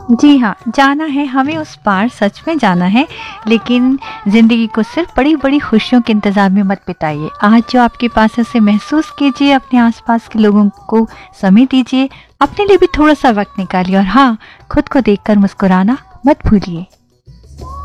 जी हाँ, जाना है हमें उस पार, सच में जाना है। लेकिन ज़िंदगी को सिर्फ बड़ी-बड़ी खुशियों के इंतज़ार में मत बिताइए। आज जो आपके पास है उसे महसूस कीजिए, अपने आस-पास के लोगों को समय दीजिए, अपने लिए भी थोड़ा-सा वक़्त निकालिए और हाँ, खुद को देखकर मुस्कुराना मत भूलिए।